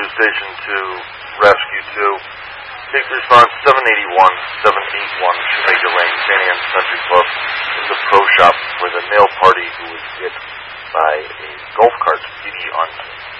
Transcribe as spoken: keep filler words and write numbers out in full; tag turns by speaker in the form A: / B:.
A: Station to Rescue two. Take response seven eighty-one, seven eighty-one Shoemaker Lane, San Anne's Country Club, in the pro shop with a male party who was hit by a golf cart. P D on